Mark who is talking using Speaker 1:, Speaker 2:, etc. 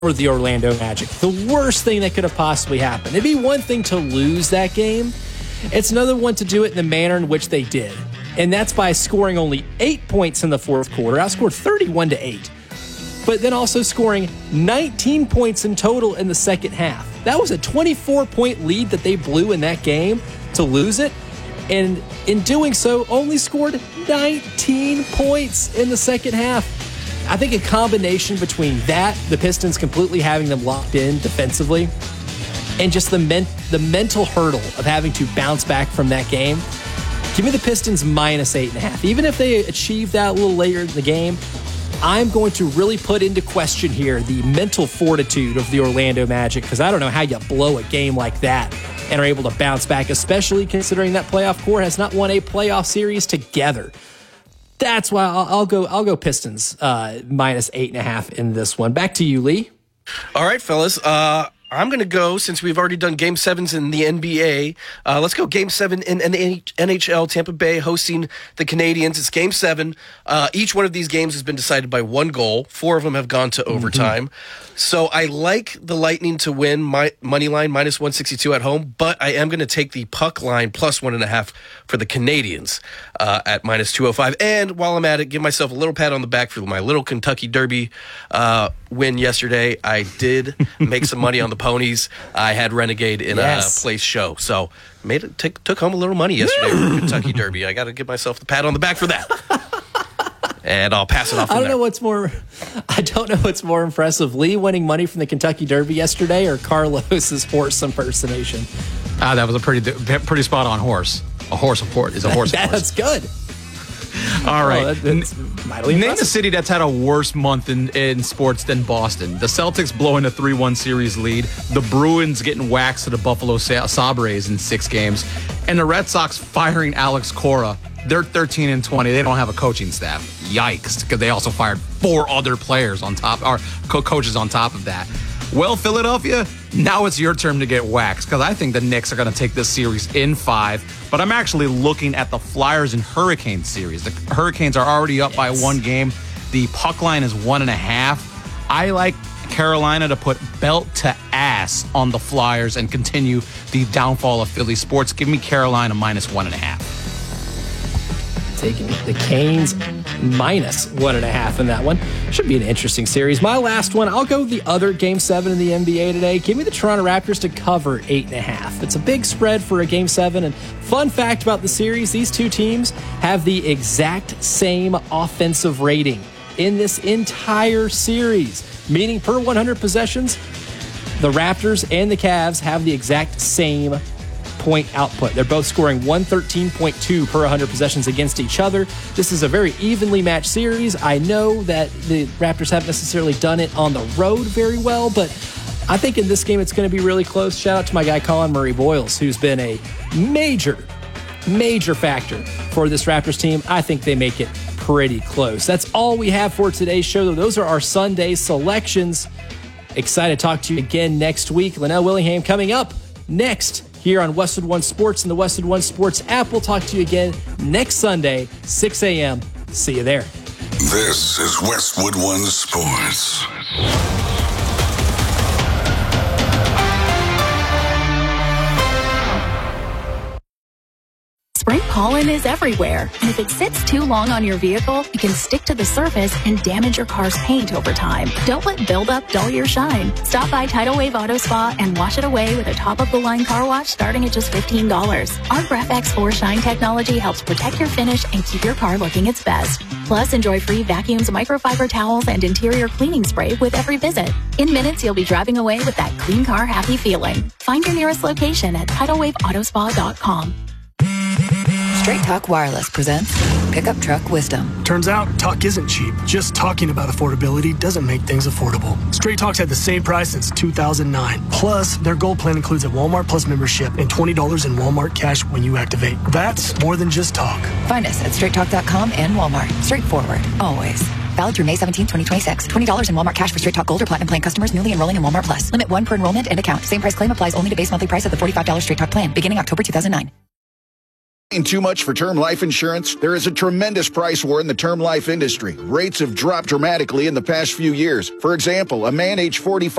Speaker 1: for the Orlando Magic. The worst thing that could have possibly happened. It'd be one thing to lose that game. It's another one to do it in the manner in which they did. And that's by scoring only 8 points in the fourth quarter, outscored 31-8. But then also scoring 19 points in total in the second half. That was a 24-point lead that they blew in that game to lose it. And in doing so, only scored 19 points in the second half. I think a combination between that, the Pistons completely having them locked in defensively, and just the mental hurdle of having to bounce back from that game. Give me the Pistons minus 8.5. Even if they achieve that a little later in the game, I'm going to really put into question here the mental fortitude of the Orlando Magic, because I don't know how you blow a game like that and are able to bounce back, especially considering that playoff core has not won a playoff series together. That's why I'll go Pistons minus 8.5 in this one. Back to you, Lee.
Speaker 2: All right, fellas. I'm going to go, since we've already done Game 7s in the NBA, let's go Game 7 in NHL. Tampa Bay hosting the Canadiens. It's Game 7. Each one of these games has been decided by one goal. 4 of them have gone to overtime. So I like the Lightning to win, my money line, minus 162 at home, but I am going to take the puck line plus 1.5 for the Canadiens at minus 205. And while I'm at it, give myself a little pat on the back for my little Kentucky Derby win yesterday. I did make some money on the ponies. I had Renegade in a place show, so took home a little money yesterday for Kentucky Derby. I got to give myself the pat on the back for that. And I'll pass it off. I don't know what's
Speaker 1: more impressive: Lee winning money from the Kentucky Derby yesterday, or Carlos's horse impersonation.
Speaker 3: That was a pretty spot on horse. A horse is a horse.
Speaker 1: That's good.
Speaker 3: All right.
Speaker 1: That's
Speaker 3: name a city that's had a worse month in sports than Boston. The Celtics blowing a 3-1 series lead. The Bruins getting waxed to the Buffalo Sabres in 6 games. And the Red Sox firing Alex Cora. They're 13-20. They don't have a coaching staff. Yikes. Because they also fired 4 other players on top, or coaches on top of that. Well, Philadelphia, now it's your turn to get waxed, because I think the Knicks are going to take this series in 5. But I'm actually looking at the Flyers and Hurricanes series. The Hurricanes are already up by 1 game. The puck line is 1.5. I like Carolina to put belt to ass on the Flyers and continue the downfall of Philly sports. Give me Carolina minus 1.5.
Speaker 1: Taking the Canes minus 1.5 in that one. Should be an interesting series. My last one, I'll go the other Game 7 in the NBA today. Give me the Toronto Raptors to cover 8.5. It's a big spread for a Game 7. And fun fact about the series, these two teams have the exact same offensive rating in this entire series. Meaning per 100 possessions, the Raptors and the Cavs have the exact same point output. They're both scoring 113.2 per 100 possessions against each other. This is a very evenly matched series. I know that the Raptors haven't necessarily done it on the road very well, but I think in this game it's going to be really close. Shout out to my guy Colin Murray Boyles, who's been a major factor for this Raptors team. I think they make it pretty close. That's all we have for today's show. Those are our Sunday selections. Excited to talk to you again next week. Linnell Willingham coming up next here on Westwood One Sports and the Westwood One Sports app. We'll talk to you again next Sunday, 6 a.m. See you there.
Speaker 4: This is Westwood One Sports.
Speaker 5: Spring pollen is everywhere, and if it sits too long on your vehicle, it can stick to the surface and damage your car's paint over time. Don't let buildup dull your shine. Stop by Tidal Wave Auto Spa and wash it away with a top-of-the-line car wash starting at just $15. Our Graph-X 4 Shine technology helps protect your finish and keep your car looking its best. Plus, enjoy free vacuums, microfiber towels, and interior cleaning spray with every visit. In minutes, you'll be driving away with that clean car happy feeling. Find your nearest location at TidalWaveAutospa.com.
Speaker 6: Straight Talk Wireless presents Pickup Truck Wisdom.
Speaker 7: Turns out, talk isn't cheap. Just talking about affordability doesn't make things affordable. Straight Talk's had the same price since 2009. Plus, their Gold plan includes a Walmart Plus membership and $20 in Walmart cash when you activate. That's more than just talk.
Speaker 6: Find us at straighttalk.com and Walmart. Straightforward, always. Valid through May 17, 2026. $20 in Walmart cash for Straight Talk Gold or Platinum plan customers newly enrolling in Walmart Plus. Limit 1 per enrollment and account. Same price claim applies only to base monthly price of the $45 Straight Talk plan, beginning October 2009.
Speaker 8: Paying too much for term life insurance? There is a tremendous price war in the term life industry. Rates have dropped dramatically in the past few years. For example, a man age 45